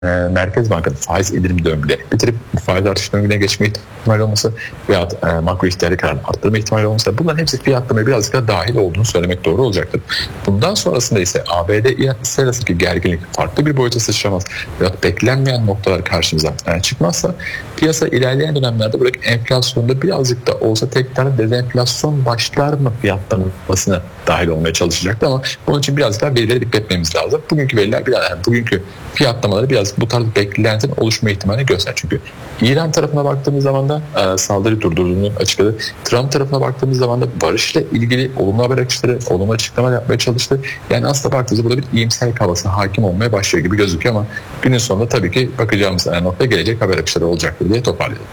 Merkez Bankası faiz indirim döngüleri bitirip faiz artış döngüne geçme ihtimali olması veya makro ihtiyari kararını arttırma ihtimali olması, bunların hepsi fiyatlamaya birazcık daha dahil olduğunu söylemek doğru olacaktır. Bundan sonrasında ise ABD-İran arasındaki gerginlik farklı bir boyuta sıçramaz veya beklenmeyen noktalar karşımıza çıkmazsa piyasa ilerleyen dönemlerde buradaki enflasyonda birazcık da olsa tekrar dezenflasyon başlar mı fiyatlamasına dahil olmaya çalışacaktır ama bunun için birazcık daha verilere dikkat etmemiz lazım. Bugünkü veriler bugünkü fiyatlamaları biraz bu tarz beklentinin oluşma ihtimalini göster. Çünkü İran tarafına baktığımız zaman da saldırı durdurduğunu açıkladı. Trump tarafına baktığımız zaman da barışla ilgili olumlu haber akışları, olumlu açıklamalar yapmaya çalıştı. Yani aslında baktığımızda burada bir iyimser havası hakim olmaya başlıyor gibi gözüküyor ama günün sonunda tabii ki bakacağımız nokta gelecek haber akışları olacaktır diye toparlayalım.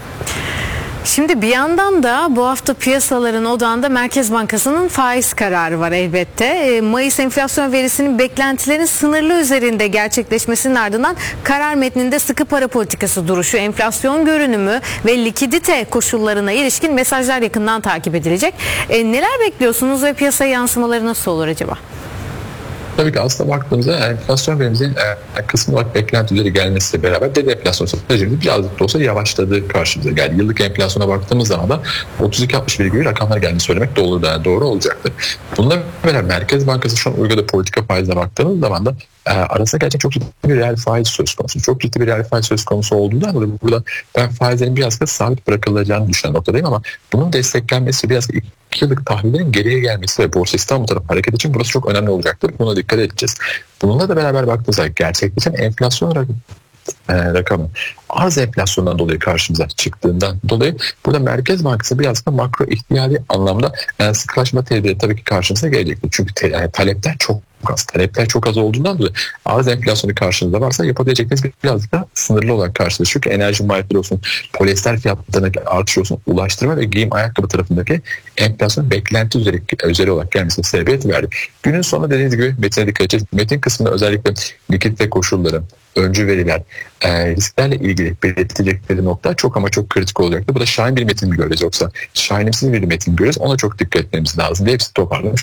Şimdi bir yandan da bu hafta piyasaların odağında Merkez Bankası'nın faiz kararı var elbette. Mayıs enflasyon verisinin beklentilerin sınırlı üzerinde gerçekleşmesinin ardından karar metninde sıkı para politikası duruşu, enflasyon görünümü ve likidite koşullarına ilişkin mesajlar yakından takip edilecek. Neler bekliyorsunuz ve piyasa yansımaları nasıl olur acaba? Tabii ki aslında baktığımızda enflasyon verimizin kısmi olarak beklentileri gelmesiyle beraber enflasyon sürecimiz birazcık da olsa yavaşladığı karşımıza geldi. Yıllık enflasyona baktığımız zaman da 32-61 gibi rakamlar geldiğini söylemek doğru olacaktır. Bununla beraber Merkez Bankası şu an uyguladığı politika faizine baktığımız zaman da arasında gerçekten çok ciddi bir reel faiz söz konusu. Çok ciddi bir reel faiz söz konusu olduğundan dolayı burada ben faizlerin biraz da sabit bırakılacağını düşünen noktadayım ama bunun desteklenmesi biraz 2 yıllık tahvillerin geriye gelmesi ve Borsa İstanbul tarafı hareket için burası çok önemli olacaktır. Buna dikkat edeceğiz. Bununla da beraber baktığımızda gerçekleşen enflasyon rakamı arz enflasyondan dolayı karşımıza çıktığından dolayı burada Merkez Bankası biraz da makro ihtiyari anlamda sıkılaşma tehdidi tabii ki karşımıza gelecektir. Çünkü talepler çok az. Talepler çok az olduğundan dolayı arz enflasyonu karşınızda varsa yapabilecekleriniz birazcık da sınırlı olarak karşınızda. Çünkü enerji maliyetleri olsun, polyester fiyatlarındaki artış olsun, ulaştırma ve giyim ayakkabı tarafındaki enflasyon beklenti üzeri olarak gelmesine sebebiyet verdi. Günün sonunda dediğiniz gibi metine dikkat edeceğiz. Metin kısmında özellikle likidite koşulları, öncü veriler, risklerle ilgili belirtilecekleri nokta çok ama çok kritik olacaktır. Bu da şahin bir metin mi göreceğiz yoksa şahinemsiz bir metin mi göreceğiz? Ona çok dikkat etmemiz lazım. Hepsi toparlamış.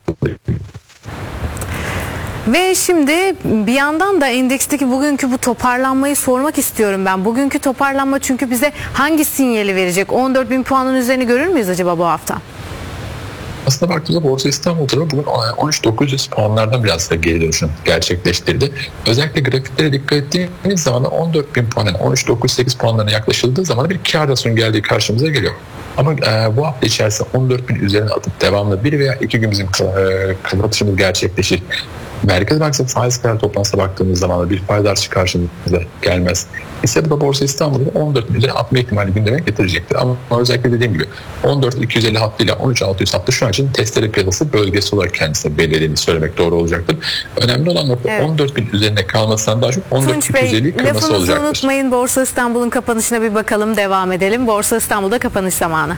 Ve şimdi bir yandan da endeksteki bugünkü bu toparlanmayı sormak istiyorum ben. Bugünkü toparlanma çünkü bize hangi sinyali verecek? 14.000 puanın üzerini görür müyüz acaba bu hafta? Aslında baktığımızda Borsa İstanbul tarafı bugün 13.900 puanlardan biraz da geri dönüşüm gerçekleştirdi. Özellikle grafiklere dikkat ettiğimiz zaman 14.000 puan, yani 13.908 puanlarına yaklaşıldığı zaman bir kâr rasyonu geldiği karşımıza geliyor. Ama bu hafta içerisinde 14.000 üzerine atıp devamlı 1 veya 2 gün bizim kapatışımız gerçekleşir. Merkez Bankası faiz kararı toplantısına baktığımız zaman da bir faiz artışı karşımıza gelmez. İse bu da Borsa İstanbul'da 14 üzeri atma ihtimali gündeme getirecektir. Ama özellikle dediğim gibi 14.250 hattıyla 13.600 hattı şu an için testere piyasası bölgesi olarak kendisine belirlediğini söylemek doğru olacaktır. Önemli olan nokta 14.000 üzerine kalmasından daha çok 14.250 kırması olacaktır. Unutmayın, Borsa İstanbul'un kapanışına bir bakalım, devam edelim. Borsa İstanbul'da kapanış zamanı.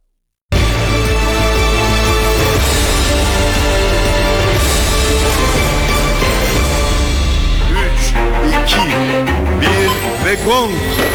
2, 1 ve gong.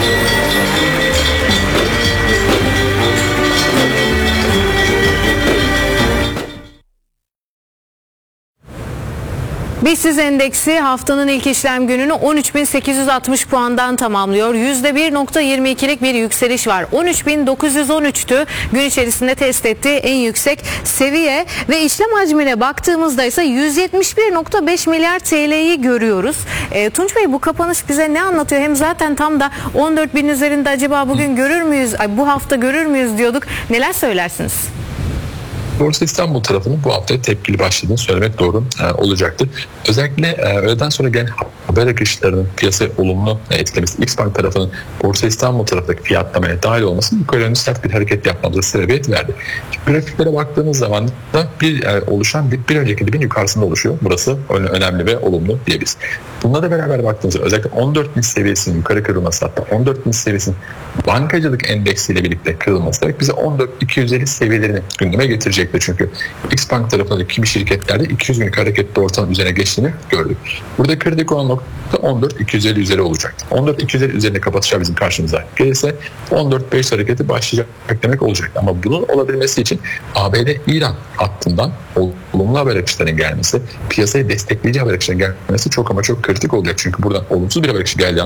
BIST endeksi haftanın ilk işlem gününü 13.860 puandan tamamlıyor. %1.22'lik bir yükseliş var. 13.913'tü gün içerisinde test ettiği en yüksek seviye ve işlem hacmine baktığımızda ise 171.5 milyar TL'yi görüyoruz. Tunç Bey, bu kapanış bize ne anlatıyor? Hem zaten tam da 14.000 üzerinde acaba bugün görür müyüz, bu hafta görür müyüz diyorduk. Neler söylersiniz? Borsa İstanbul tarafının bu hafta tepkili başladığını söylemek doğru olacaktır. Özellikle öğleden sonra gelen haber akışlarının piyasayı olumlu etkilemesi, Xbank tarafının Borsa İstanbul tarafındaki fiyatlamaya dahil olması yukarı yönlü sert bir hareket yapmamıza sebebiyet verdi. Grafiklere baktığımız zaman da oluşan bir önceki dibin yukarısında oluşuyor. Burası önemli ve olumlu diyebiliriz. Bununla da beraber baktığımızda özellikle 14.000 seviyesinin yukarı kırılması, hatta 14.000 seviyesinin bankacılık endeksiyle birlikte kırılması demek bize 14.250 seviyelerini gündeme getirecek. Çünkü Xbank tarafındaki kimi şirketlerde 200 günlük hareketli ortalama üzerine geçtiğini gördük. Burada kritik olan nokta 14.250 üzeri olacak. 14.250 üzerine kapatışlar bizim karşımıza gelirse 14.5 hareketi başlayacak demek olacak. Ama bunun olabilmesi için ABD-İran hattından olumlu olumlu haber akışlarının gelmesi, piyasayı destekleyici haber akışlarının gelmesi çok ama çok kritik olacak. Çünkü buradan olumsuz bir haber akışı geldiği